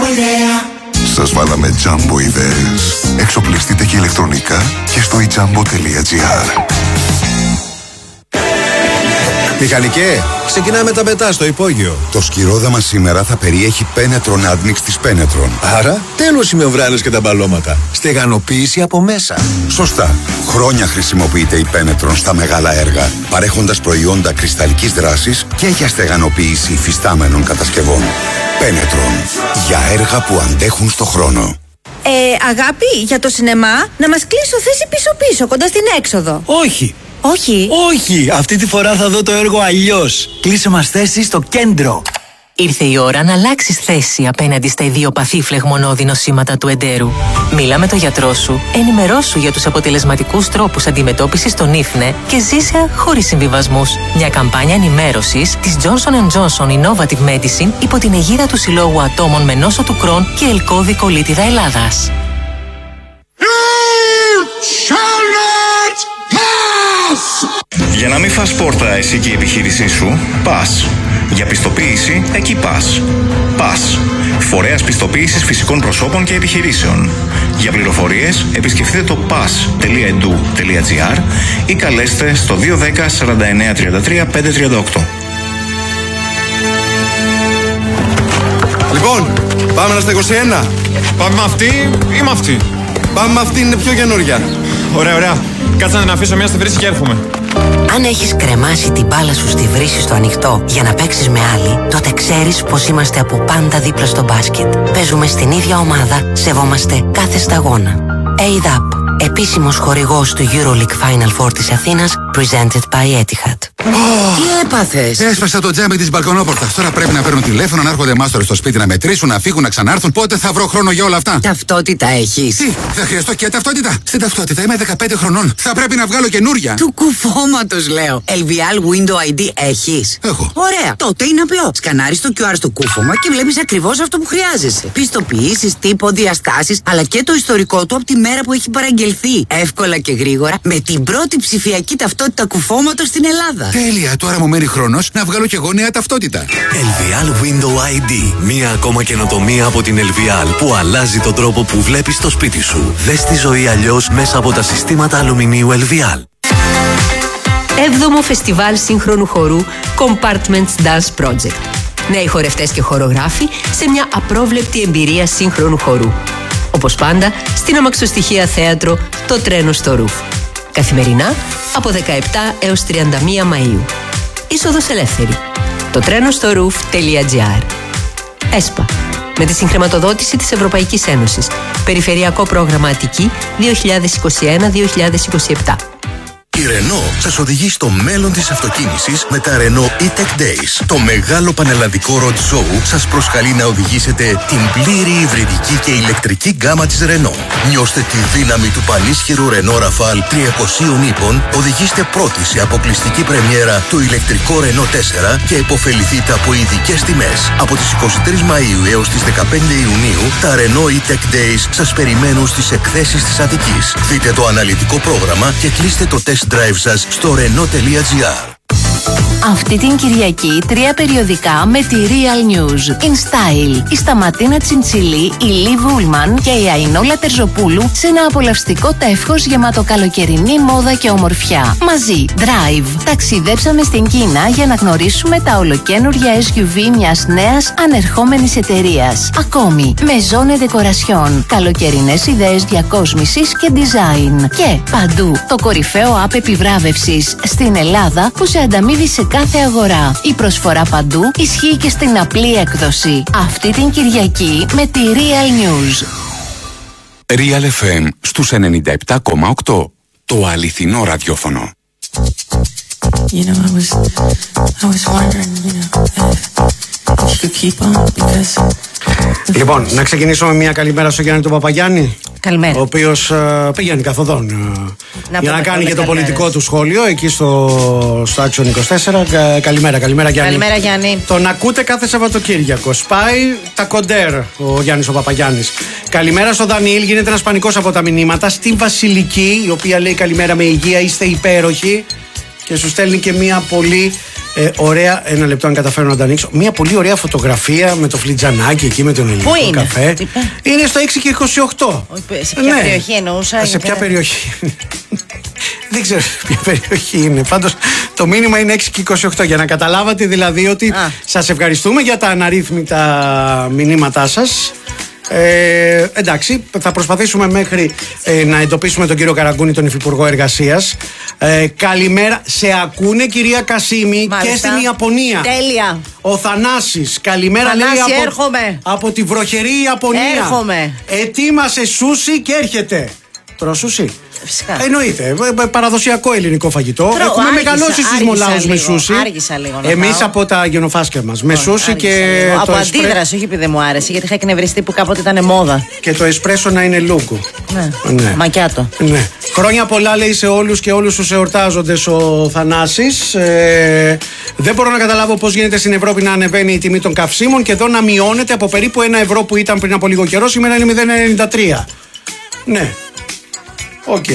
Σας βάλαμε Jumbo ιδέες. Εξοπλιστείτε και ηλεκτρονικά και στο ijambo.gr. Μηχανικέ, ξεκινάμε τα μετά στο υπόγειο. Το σκυρόδαμα σήμερα θα περιέχει Penetron Admix της Penetron. Άρα, τέλος οι μεμβράνες και τα μπαλώματα. Στεγανοποίηση από μέσα. Σωστά. Χρόνια χρησιμοποιείται η Penetron στα μεγάλα έργα, παρέχοντας προϊόντα κρυσταλλικής δράσης και για στεγανοποίηση υφιστάμενων κατασκευών. Penetron. Για έργα που αντέχουν στο χρόνο. Αγάπη, για το σινεμά, να μας κλείσω θέση πίσω-πίσω, κοντά στην έξοδο. Όχι. Όχι. Όχι, αυτή τη φορά θα δω το έργο αλλιώς. Κλείσε μας θέση στο κέντρο. Ήρθε η ώρα να αλλάξεις θέση απέναντι στα ιδιοπαθή φλεγμονώδη νοσήματα του εντέρου. Μίλα με τον γιατρό σου, ενημερώσου για τους αποτελεσματικούς τρόπους αντιμετώπισης των ίφνε και ζήσε χωρίς συμβιβασμούς. Μια καμπάνια ενημέρωσης της Johnson & Johnson Innovative Medicine υπό την αιγίδα του Συλλόγου Ατόμων με νόσο του Κρόν και ελκώδη κολίτιδα Ελλάδας. Για να μην φας πόρτα εσύ και η επιχείρησή σου, πας. Για πιστοποίηση, εκεί πας. Πας. Φορέας πιστοποίησης φυσικών προσώπων και επιχειρήσεων. Για πληροφορίες, επισκεφτείτε το pas.edu.gr ή καλέστε στο 210 49 33 538. Λοιπόν, πάμε να στα 21. Πάμε με αυτή ή με αυτή? Πάμε με αυτή, είναι πιο καινούρια. Ωραία, ωραία. Κάτσε να αφήσω μια στη βρύση και έρχομαι. Αν έχεις κρεμάσει την μπάλα σου στη βρύση στο ανοιχτό για να παίξεις με άλλη, τότε ξέρεις πως είμαστε από πάντα δίπλα στο μπάσκετ. Παίζουμε στην ίδια ομάδα, σεβόμαστε κάθε σταγόνα. ADAP, επίσημος χορηγός του EuroLeague Final Four της Αθήνας, presented by Etihad. Τι έπαθες? Έσπασα το τζάμι της μπαλκονόπορτας. Τώρα πρέπει να παίρνουν τηλέφωνο, να έρχονται μάστορες στο σπίτι να μετρήσουν, να φύγουν, να ξανάρθουν. Πότε θα βρω χρόνο για όλα αυτά? Ταυτότητα έχεις? Τι, θα χρειαστώ και ταυτότητα? Στην ταυτότητα είμαι 15 χρονών. Θα πρέπει να βγάλω καινούρια. Του κουφώματος λέω. LVL Window ID έχεις? Έχω. Ωραία, τότε είναι απλό. Σκανάρεις το QR στο κούφωμα και βλέπεις ακριβώς αυτό που χρειάζεσαι. Πιστοποιήσεις, τύπο, διαστάσεις, αλλά και το ιστορικό του από τη μέρα που έχει παραγγελθεί. Εύκολα και γρήγορα με την πρώτη ψηφιακή ταυτότητα κουφώματος στην Ελλάδα. Τέλεια, τώρα μου μένει χρόνος να βγάλω και εγώ νέα ταυτότητα. LVL Window ID. Μία ακόμα καινοτομία από την LVL που αλλάζει τον τρόπο που βλέπεις το σπίτι σου. Δες τη ζωή αλλιώς μέσα από τα συστήματα αλουμινίου LVL. 7ο Φεστιβάλ Σύγχρονου Χορού Compartments Dance Project. Νέοι χορευτές και χορογράφοι σε μια απρόβλεπτη εμπειρία σύγχρονου χορού. Όπως πάντα, στην αμαξοστοιχεία θέατρο Το Τρένο στο Ρουφ. Καθημερινά από 17 έως 31 Μαΐου. Είσοδος ελεύθερη. Το τρένο στο roof.gr. ΕΣΠΑ. Με τη συγχρηματοδότηση της Ευρωπαϊκής Ένωσης. Περιφερειακό πρόγραμμα Αττική 2021-2027. Η Renault σας οδηγεί στο μέλλον της αυτοκίνησης με τα Renault E-Tech Days. Το μεγάλο πανελλαδικό road show σας προσκαλεί να οδηγήσετε την πλήρη υβριδική και ηλεκτρική γκάμα της Renault. Νιώστε τη δύναμη του πανίσχυρου Renault Rafale 300 ύπων, οδηγήστε πρώτοι σε αποκλειστική πρεμιέρα το ηλεκτρικό Renault 4 και επωφεληθείτε από ειδικές τιμές. Από τις 23 Μαΐου έως τις 15 Ιουνίου, τα Renault E-Tech Days σας περιμένουν στις εκθέσεις της Αττικής. Δείτε το αναλυτικό πρόγραμμα και κλείστε το test drive σας στο renault.gr. Αυτή την Κυριακή 3 περιοδικά με τη Real News. In Style, η Σταματίνα Τσιντσιλή, η Λι Βούλμαν και η Αϊνόλα Τερζοπούλου σε ένα απολαυστικό τεύχος γεμάτο καλοκαιρινή μόδα και ομορφιά. Μαζί, Drive. Ταξιδέψαμε στην Κίνα για να γνωρίσουμε τα ολοκαίνουργια SUV μιας νέας ανερχόμενης εταιρείας. Ακόμη, Maison Decoration, καλοκαιρινές ιδέες διακόσμησης και design. Και παντού, το κορυφαίο app επιβράβευσης στην Ελλάδα που σε ανταμείβει σε κάθε αγορά. Η προσφορά παντού ισχύει και στην απλή έκδοση. Αυτή την Κυριακή με τη Real News. Real FM στους 97,8. Το αληθινό ραδιόφωνο. You know, I was wondering, you know, if you could keep on because... Λοιπόν, να ξεκινήσω με μια καλημέρα στο Γιάννη τον Παπαγιάννη. Καλημέρα. Ο οποίος πηγαίνει καθοδόν για να κάνει και το πολιτικό του σχόλιο εκεί στο Action 24. Καλημέρα Γιάννη. Καλημέρα Γιάννη. Τον ακούτε κάθε Σαββατοκύριακο. Σπάει τα κοντέρ ο Γιάννης ο Παπαγιάννης. Καλημέρα στο Δανιήλ, γίνεται ένας πανικός από τα μηνύματα. Στην Βασιλική, η οποία λέει καλημέρα με υγεία, είστε υπέροχοι. Και σου στέλνει και μια πολύ Ωραία, ένα λεπτό αν καταφέρω να τα ανοίξω. Μια πολύ ωραία φωτογραφία με το φλιτζανάκι εκεί με τον ελληνικό καφέ. Είναι στο 6 και 28. Σε ποια περιοχή εννοούσα? Σε ποια περιοχή? Δεν ξέρω ποια περιοχή είναι. Πάντως το μήνυμα είναι 6 και 28. Για να καταλάβατε δηλαδή ότι σας ευχαριστούμε για τα αναρρύθμιτα μηνύματά σας. Εντάξει, θα προσπαθήσουμε μέχρι να εντοπίσουμε τον κύριο Καραγκούνη, τον Υφυπουργό Εργασίας. Καλημέρα. Σε ακούνε, κυρία Κασίμη? Μάλιστα. Και στην Ιαπωνία. Τέλεια. Ο Θανάσης, καλημέρα. Θανάση, λέει έρχομαι. Από τη βροχερή Ιαπωνία. Έρχομαι. Ετοίμασε σούσι και έρχεται. Τρώσουσι. Φυσικά. Εννοείται. Παραδοσιακό ελληνικό φαγητό. Έχουμε μεγαλώσει στους μολάους με σούσι. Άργησα λίγο. Εμείς από τα γενοφάσκια μας. Με σούσι και. Από αντίδραση, όχι επειδή δεν μου άρεσε, γιατί είχα εκνευριστεί που κάποτε ήταν μόδα. Και το εσπρέσο να είναι λούγκο. Ναι. Μακιάτο. Ναι. Χρόνια πολλά λέει σε όλους και όλους τους εορτάζοντες ο Θανάσης. Δεν μπορώ να καταλάβω πώς γίνεται στην Ευρώπη να ανεβαίνει η τιμή των καυσίμων και εδώ να μειώνεται από περίπου 1 ευρώ που ήταν πριν από λίγο καιρό, σήμερα είναι 0,93. Ναι. Οκ.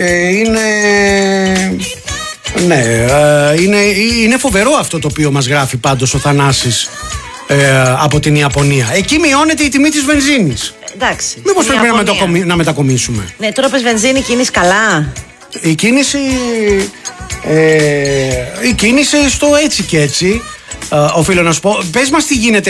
Είναι φοβερό αυτό το οποίο μας γράφει πάντως ο Θανάσης από την Ιαπωνία. Εκεί μειώνεται η τιμή της βενζίνης. Εντάξει. Μήπως πρέπει να μετακομίσουμε? Ναι, τώρα πες βενζίνη, κίνηση καλά. Η κίνηση στο έτσι και έτσι. Οφείλω να σου πω. Πες μας τι γίνεται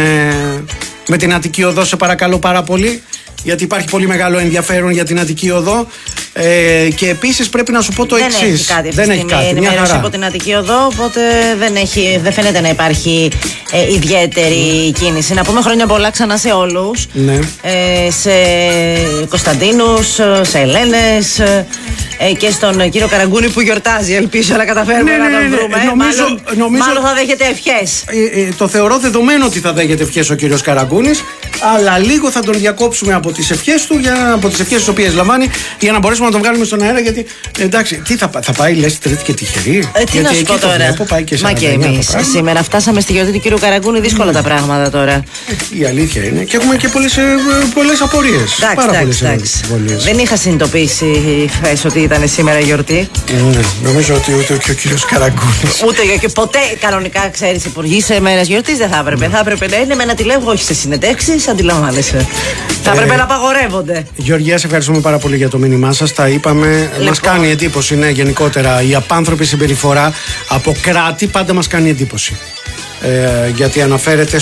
με την Αττική Οδό, σε παρακαλώ πάρα πολύ. Γιατί υπάρχει πολύ μεγάλο ενδιαφέρον για την Αττική Οδό. Και επίσης πρέπει να σου πω το εξής. Δεν έχει κάτι. Ενημέρωση από την Αττική Οδό, οπότε δεν φαίνεται να υπάρχει ιδιαίτερη κίνηση. Να πούμε χρόνια πολλά ξανά σε όλους. Ναι. Σε Κωνσταντίνους, σε Ελένες και στον κύριο Καραγκούνη που γιορτάζει. Ελπίζω να καταφέρουμε να τον βρούμε. Μάλλον θα δέχεται ευχές. Το θεωρώ δεδομένο ότι θα δέχεται ευχές ο κύριος Καραγκούνης, αλλά λίγο θα τον διακόψουμε από τις ευχές του, από τις ευχές τις οποίες λαμβάνει, για να μπορέσουμε να τον βγάλουμε στον αέρα. Γιατί εντάξει, τι θα πάει, λες Τρίτη και τυχερή? Τι να σου πω τώρα. Μα και εμείς σήμερα φτάσαμε στη γιορτή του κύριου Καραγκούνη, δύσκολα τα πράγματα τώρα. Η αλήθεια είναι. Και έχουμε και πολλές απορίες. Εντάξει. Δεν είχα συνειδητοποιήσει χθες ότι ήταν σήμερα η γιορτή. Ναι, νομίζω ότι ούτε και ο κύριος Καραγκούνης. Ούτε και ποτέ κανονικά, ξέρεις, υπουργοί σε μέρες γιορτής δεν θα έπρεπε. Θα έπρεπε να είναι με ένα τηλέφωνο, όχι σε συνεντεύξεις, αντιλαμβάνεσαι. Θα έπρεπε να απαγορεύονται. Γεωργία, σε ευχαριστούμε πάρα πολύ για το μήνυμά σας. Τα είπαμε. Μας κάνει εντύπωση, ναι, γενικότερα η απάνθρωπη συμπεριφορά από κράτη πάντα μας κάνει εντύπωση. Γιατί αναφέρεται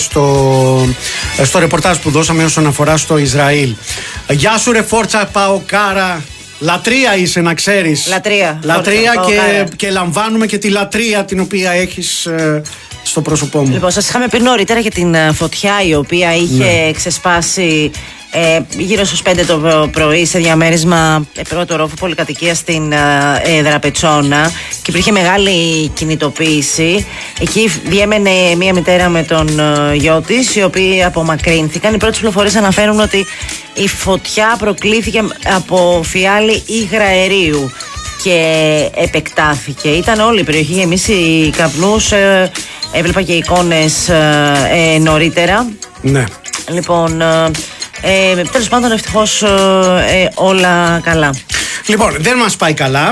στο ρεπορτάζ που δώσαμε όσον αφορά στο Ισραήλ. Γεια σου ρε Φόρτσα Παοκάρα. Λατρεία είσαι, να ξέρεις. Λατρεία και λαμβάνουμε και τη λατρεία την οποία έχεις στο πρόσωπό μου. Λοιπόν, σας είχαμε πει νωρίτερα για την φωτιά η οποία είχε ξεσπάσει γύρω στους 5 το πρωί σε διαμέρισμα πρώτο ρόφου πολυκατοικία στην Δραπετσόνα και υπήρχε μεγάλη κινητοποίηση. Εκεί διέμενε μία μητέρα με τον γιο της, οι οποίοι απομακρύνθηκαν. Οι πρώτες πληροφορίες αναφέρουν ότι η φωτιά προκλήθηκε από φιάλη υγραερίου και επεκτάθηκε. Ήταν όλη η περιοχή γεμίσει καπνούς. Έβλεπα και εικόνες νωρίτερα. Ναι. Λοιπόν, τέλος πάντων ευτυχώς όλα καλά. Λοιπόν, δεν μας πάει καλά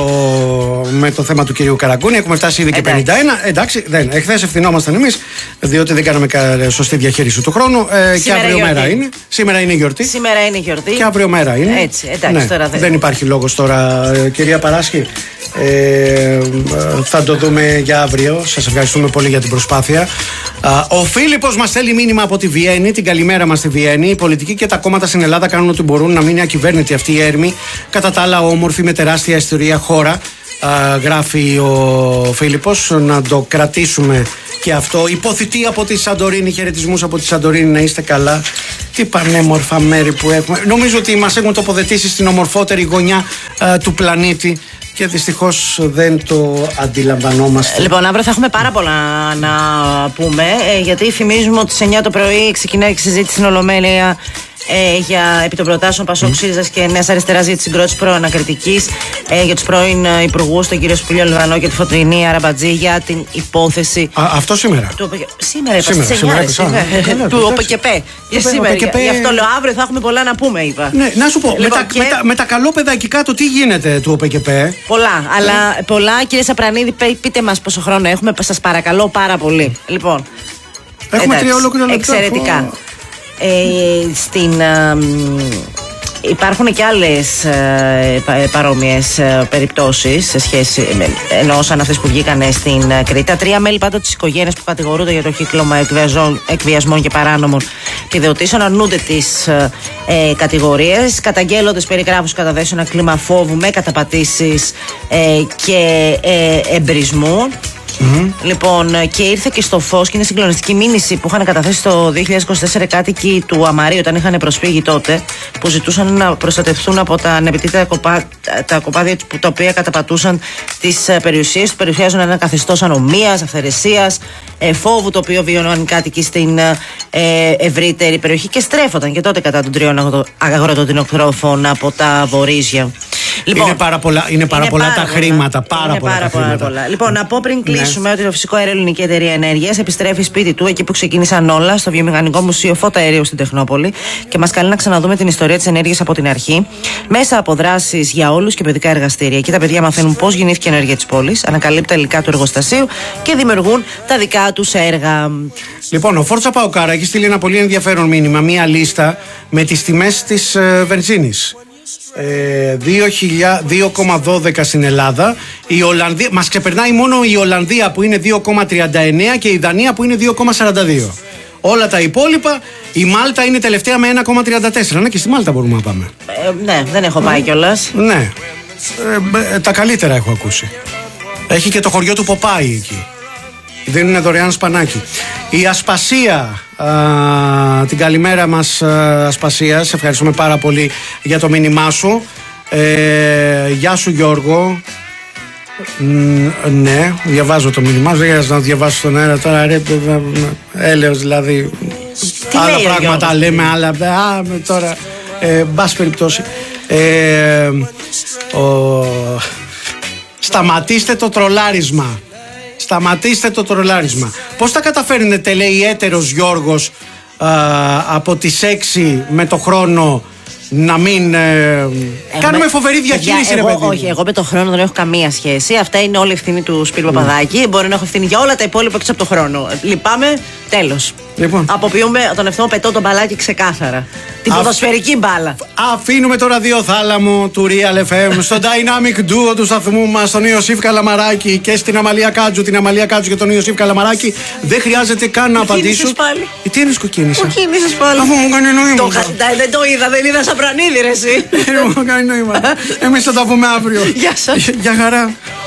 με το θέμα του κυρίου Καραγκούνη. Έχουμε φτάσει ήδη και 51. Εντάξει, εχθές ευθυνόμασταν εμείς, διότι δεν κάναμε σωστή διαχείριση του χρόνου. Και αύριο μέρα είναι. Σήμερα είναι γιορτή. Και αύριο μέρα είναι. Έτσι, εντάξει, τώρα δεν υπάρχει λόγος τώρα, κυρία Παράσχη. Θα το δούμε για αύριο. Σας ευχαριστούμε πολύ για την προσπάθεια. Ο Φίλιππος μας στέλνει μήνυμα από τη Βιέννη. Την καλημέρα μας στη Βιέννη. Οι πολιτικοί και τα κόμματα στην Ελλάδα κάνουν ό,τι μπορούν να μείνει ακυβέρνητη αυτή η έρμη. Κατά τα άλλα, όμορφη με τεράστια ιστορία χώρα. Γράφει ο Φίλιππος. Να το κρατήσουμε και αυτό. Υποθητή από τη Σαντορίνη. Χαιρετισμούς από τη Σαντορίνη. Να είστε καλά. Τι πανέμορφα μέρη που έχουμε. Νομίζω ότι μας έχουν τοποθετήσει στην ομορφότερη γωνιά του πλανήτη. Και δυστυχώς δεν το αντιλαμβανόμαστε. Λοιπόν, αύριο θα έχουμε πάρα πολλά να πούμε. Γιατί θυμίζουμε ότι στις 9 το πρωί ξεκινάει η συζήτηση στην Ολομέλεια επί των προτάσεων Πασόκ, ΣΥΡΙΖΑ και Νέας Αριστεράς για τη συγκρότηση προανακριτικής, για τους πρώην υπουργούς, τον κύριο Σπούλιο Λιβανό και τη Φωτεινή Αραμπατζή, για την υπόθεση. Αυτό σήμερα. Σήμερα του ΟΠΚΠ. Γι' αυτό λέω αύριο θα έχουμε πολλά να πούμε, είπα. Ναι, να σου πω, με τα καλόπαιδα εκεί κάτω, τι γίνεται του ΟΠΚΠ? Πολλά, αλλά πολλά. Κύριε Σαπρανίδη, πείτε μας πόσο χρόνο έχουμε, σας παρακαλώ πάρα πολύ. Λοιπόν, έχουμε 3 ολόκληρα λεπτά. Εξαιρετικά. Υπάρχουν και άλλες παρόμοιες περιπτώσεις σε σχέση ενώ σαν αυτές που βγήκαν στην Κρήτη. 3 μέλη πάντως της οικογένειας που κατηγορούνται για το κύκλωμα εκβιασμών και παράνομων επιδοτήσεων αρνούνται τις κατηγορίες, καταγγέλλοντες περιγράφους καταθέσεων ένα κλίμα φόβου με καταπατήσεις και εμπρισμού. Λοιπόν, και ήρθε και στο φως και είναι συγκλονιστική μήνυση που είχαν καταθέσει το 2024 κάτοικοι του Αμαρίου όταν είχαν προσφύγει τότε, που ζητούσαν να προστατευτούν από τα ανεπιτήτητα τα κοπάδια τα οποία καταπατούσαν τις περιουσίες του, περιουσιάζουν ένα καθεστώς ανομίας, αυθαιρεσίας, φόβου το οποίο βιώναν οι κάτοικοι στην ευρύτερη περιοχή και στρέφονταν και τότε κατά των 3 αγροτοτινοκτρόφων από τα βορίζια. Λοιπόν, είναι πάρα πολλά τα χρήματα. Πάρα πολλά. Λοιπόν, να πω πριν κλείσουμε ότι το Φυσικό Αέριο Ελληνική Εταιρεία Ενέργειας επιστρέφει σπίτι του εκεί που ξεκίνησαν όλα, στο Βιομηχανικό Μουσείο Φώτα Αερίου στην Τεχνόπολη, και μας καλεί να ξαναδούμε την ιστορία της ενέργειας από την αρχή, μέσα από δράσεις για όλους και παιδικά εργαστήρια. Εκεί τα παιδιά μαθαίνουν πώς γεννήθηκε η ενέργεια της πόλης, ανακαλύπτουν τα υλικά του εργοστασίου και δημιουργούν τα δικά τους έργα. Λοιπόν, ο Φόρτσα Παοκάρα έχει στείλει ένα πολύ ενδιαφέρον μήνυμα, μία λίστα με τις τιμές της βενζίνης. 2,12 στην Ελλάδα. Η Ολλανδία, μας ξεπερνάει μόνο η Ολλανδία που είναι 2,39 και η Δανία που είναι 2,42. Όλα τα υπόλοιπα, η Μάλτα είναι τελευταία με 1,34. Ναι, και στη Μάλτα μπορούμε να πάμε. Ναι, δεν έχω πάει κιόλας. Ναι, τα καλύτερα έχω ακούσει. Έχει και το χωριό του Ποπάι εκεί. Δίνουν δωρεάν σπανάκι. Η Ασπασία, την καλημέρα μας Ασπασία, σε ευχαριστούμε πάρα πολύ για το μήνυμά σου. Γεια σου Γιώργο. Ναι, διαβάζω το μήνυμά σου, δεν χρειάζεται να διαβάσω στον αέρα τώρα, έλεος δηλαδή. Άλλα πράγματα λέμε, άλλα τώρα, μπας περιπτώσει. Σταματήστε το τρολάρισμα. Σταματήστε το τρολάρισμα. Πώς τα καταφέρνετε, λέει έτερος Γιώργος, από τις 6 με το χρόνο να μην κάνουμε φοβερή διακίνηση, ρε παιδί. Όχι, εγώ με το χρόνο δεν έχω καμία σχέση. Αυτά είναι όλη ευθύνη του Σπύρου Παπαδάκη. Μπορεί να έχω ευθύνη για όλα τα υπόλοιπα εκτός από το χρόνο. Λυπάμαι, τέλος. Λοιπόν. Αποποιούμε τον εαυτό μου, πετώ τον μπαλάκι ξεκάθαρα. Την ποδοσφαιρική μπάλα. Αφήνουμε το ραδιοθάλαμο του Real FM στο dynamic duo του σταθμού μας, τον Ιωσήφ Καλαμαράκη, και στην Αμαλία Κάτζου, την Αμαλία Κάτζου και τον Ιωσήφ Καλαμαράκη. Δεν χρειάζεται καν να απαντήσω. Τι είναι κοκκίνησα? Κοκκίνησες πάλι. Αφού μου κάνει νόημα. Δεν το είδα, δεν είδα Σαπρανίδη, ρε εσύ. Μου κάνει νόημα. Εμείς θα τα πούμε αύριο. Γεια σας. Γεια χαρά.